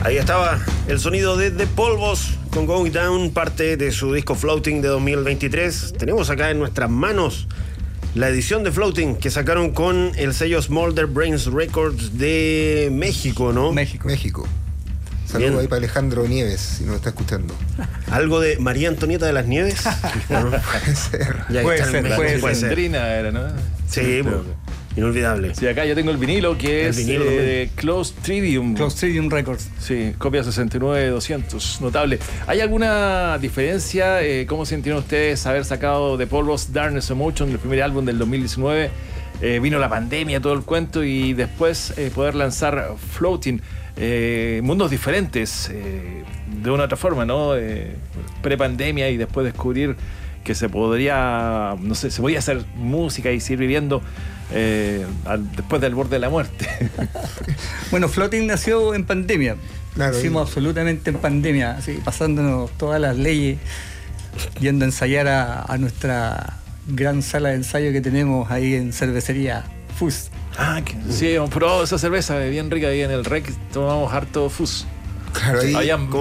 Ahí estaba el sonido de The Polvos con Going Down, parte de su disco Floating de 2023. Tenemos acá en nuestras manos la edición de Floating que sacaron con el sello Smolder Brains Records de México, ¿no? México. Saludos ahí para Alejandro Nieves, si nos está escuchando. ¿Algo de María Antonieta de las Nieves? ¿No? Puede ser. Ya Puede ser. Era, ¿no? Sí, pues, inolvidable. Sí, acá yo tengo el vinilo que es Close Trivium. Close Trivium Records. Sí, copia 69-200, notable. ¿Hay alguna diferencia? ¿Cómo sintieron ustedes haber sacado de Polvos Darkness Emotion, el primer álbum del 2019? Vino la pandemia, todo el cuento, y después poder lanzar Floating. Mundos diferentes, de una u otra forma, ¿no? Pre-pandemia y después descubrir que se podría, no sé, se podía hacer música y seguir viviendo después del borde de la muerte. Bueno, Floating nació en pandemia. Claro, hicimos absolutamente en pandemia, así, pasándonos todas las leyes, yendo a ensayar a nuestra gran sala de ensayo que tenemos ahí en cervecería Fus. Sí, hemos probado esa cerveza bien rica ahí en el REC, tomamos harto Fus. Claro, ahí habían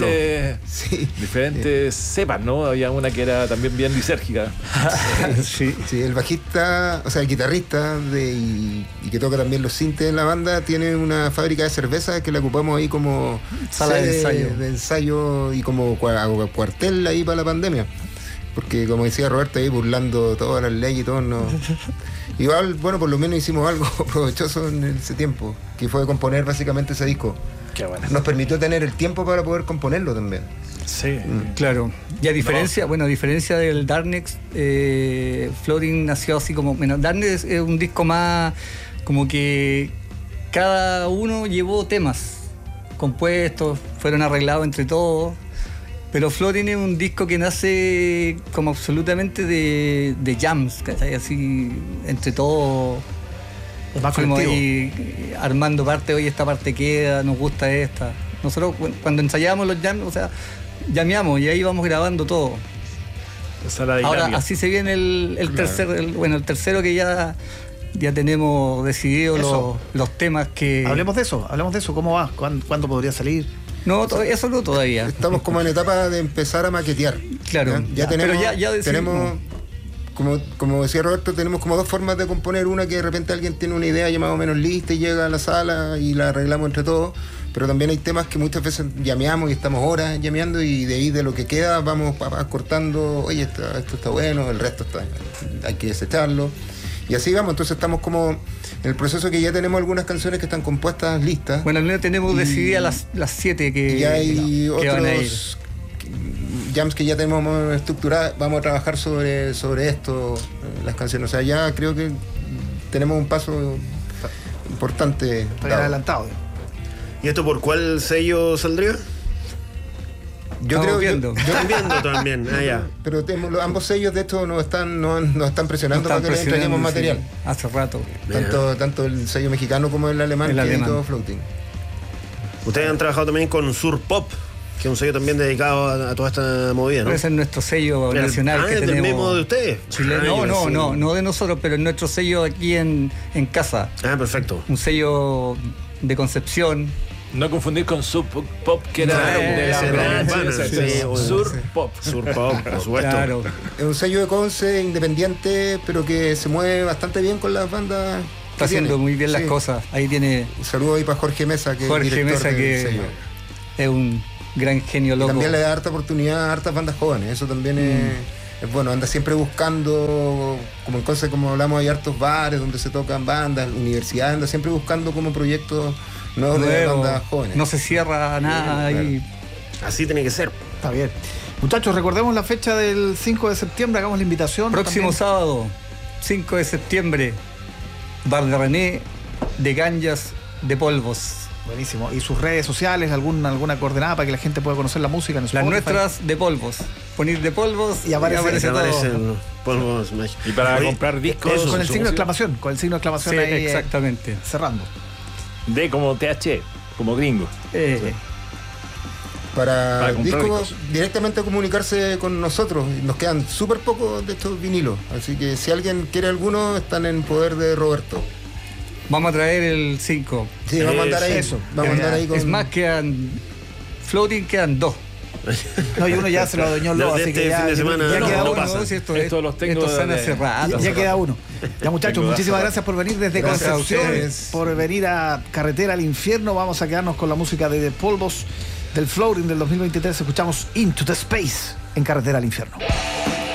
diferentes cepas, ¿no? Había una que era también bien lisérgica. Sí, el bajista, o sea, el guitarrista y que toca también los sintes en la banda, tiene una fábrica de cerveza que la ocupamos ahí como sala de ensayo y como cuartel ahí para la pandemia. Porque como decía Roberto ahí, burlando todas las leyes y todo, no. Igual, bueno, por lo menos hicimos algo provechoso en ese tiempo, que fue componer básicamente ese disco. Qué bueno. Nos permitió tener el tiempo para poder componerlo también. Sí, claro. Y a diferencia del Darkness, Floating nació así como... Bueno, Darkness es un disco más como que cada uno llevó temas compuestos, fueron arreglados entre todos. Pero Floating es un disco que nace como absolutamente de jams, ¿cachai? Así, entre todos. Fuimos ahí armando parte, hoy esta parte queda, nos gusta esta. Nosotros cuando ensayábamos los jams, o sea, llameamos y ahí vamos grabando todo. Ahora así se viene el tercero que ya tenemos decididos los temas que... Hablemos de eso, ¿cómo va? ¿Cuándo podría salir? No, eso no todavía. Estamos como en etapa de empezar a maquetear. Claro. Ya tenemos como decía Roberto, tenemos como dos formas de componer. Una que de repente alguien tiene una idea ya más o menos lista y llega a la sala y la arreglamos entre todos. Pero también hay temas que muchas veces llameamos y estamos horas llameando y de ahí de lo que queda vamos cortando. Oye, esto está bueno, el resto hay que desecharlo. Y así vamos, entonces estamos como en el proceso que ya tenemos algunas canciones que están compuestas, listas. Bueno, al menos tenemos decididas las 7 que... Y hay otros van a ir. Jams que ya tenemos estructuradas, vamos a trabajar sobre esto, las canciones. O sea, ya creo que tenemos un paso importante. Está bien adelantado. ¿Y esto por cuál sello saldría? Yo creo viendo también. Ya. Pero ambos sellos de esto nos están presionando para que les entreguemos material. Sí, hace rato. Tanto el sello mexicano como el alemán, que hay todo Floating. Ustedes han trabajado también con Sur Pop, que es un sello también dedicado a toda esta movida, ¿no? Ese es nuestro sello nacional que tenemos. ¿Es del mismo de ustedes? No de nosotros, pero es nuestro sello aquí en casa. Perfecto. Un sello de Concepción. No confundir con Sur Pop, que era Sur Pop. Sur Pop, por supuesto. Claro. Es un sello de Conce independiente, pero que se mueve bastante bien con las bandas. Está haciendo muy bien las cosas. Ahí tiene... Un saludo ahí para Jorge Mesa, que es un gran genio loco. Y también le da harta oportunidad a hartas bandas jóvenes. Eso también es bueno. Anda siempre buscando, como en Conce, como hablamos, hay hartos bares donde se tocan bandas, universidades, anda siempre buscando como proyectos nuevos de bandas jóvenes. No se cierra nada ahí. Así tiene que ser. Está bien. Muchachos, recordemos la fecha del 5 de septiembre, hagamos la invitación. Próximo sábado, 5 de septiembre, Bar de René, de Ganjas, de Polvos. Buenísimo. ¿Y sus redes sociales? ¿Alguna coordenada para que la gente pueda conocer la música? Las nuestras, de Polvos. Poner de Polvos y aparece todo. Polvos. Y para comprar discos. Con el signo de exclamación. Con el signo de exclamación sí, ahí. Exactamente. Cerrando. D como TH, como gringo. Para discos, directamente comunicarse con nosotros. Nos quedan súper pocos de estos vinilos. Así que si alguien quiere alguno, están en poder de Roberto. Vamos a traer el 5. Sí, vamos a andar ahí. Eso. Vamos a andar ahí con... Es más, Floating quedan 2. No, y uno ya se lo adueñó Los Lobo, de así este que ya fin de semana ya no, queda no uno. pasa. Estos los tengo estos están de- hace rato. Ya queda uno. Ya, muchachos, Tengo muchísimas hace gracias por venir desde Gracias a Concepción, ustedes. por venir a Carretera al Infierno. Vamos a quedarnos con la música de The Polvos del Floating del 2023. Escuchamos Into the Space en Carretera al Infierno.